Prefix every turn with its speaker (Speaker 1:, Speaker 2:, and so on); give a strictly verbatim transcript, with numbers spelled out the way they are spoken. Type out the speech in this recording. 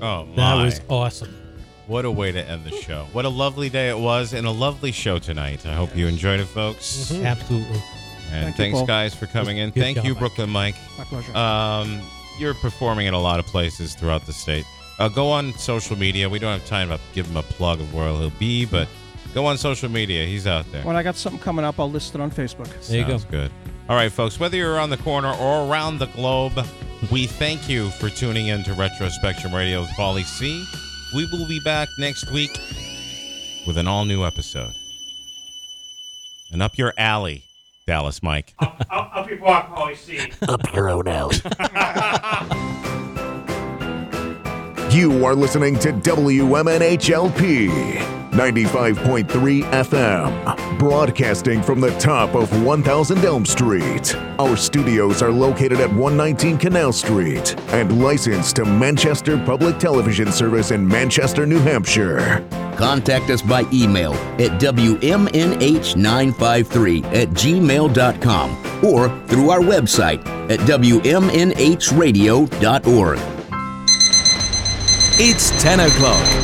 Speaker 1: Oh, my.
Speaker 2: That was awesome.
Speaker 1: What a way to end the show. What a lovely day it was and a lovely show tonight. I hope you enjoyed it, folks.
Speaker 2: Mm-hmm. Absolutely.
Speaker 1: And
Speaker 3: Thank
Speaker 1: thanks,
Speaker 3: you, Paul.
Speaker 1: guys, for coming in.
Speaker 2: Good
Speaker 1: Thank
Speaker 2: job,
Speaker 1: you,
Speaker 2: Mike.
Speaker 1: Brooklyn Mike.
Speaker 3: My pleasure.
Speaker 1: Um, you're performing in a lot of places throughout the state. Uh, go on social media. We don't have time to give him a plug of where he'll be, but go on social media. He's out there.
Speaker 3: When I got something coming up, I'll list it on Facebook.
Speaker 2: There you go.
Speaker 1: Sounds good. All right, folks, whether you're around the corner or around the globe, we thank you for tuning in to Retro Spectrum Radio with Paulie C. We will be back next week with an all-new episode. And up your alley, Dallas Mike.
Speaker 4: Up, up, up your block, Paulie C.
Speaker 5: Up your own alley.
Speaker 6: You are listening to W M N H L P ninety-five point three F M, broadcasting from the top of one thousand Elm Street. Our studios are located at one nineteen Canal Street and licensed to Manchester Public Television Service in Manchester, New Hampshire.
Speaker 5: Contact us by email at W M N H nine five three at gmail dot com or through our website at W M N H radio dot org.
Speaker 7: It's ten o'clock.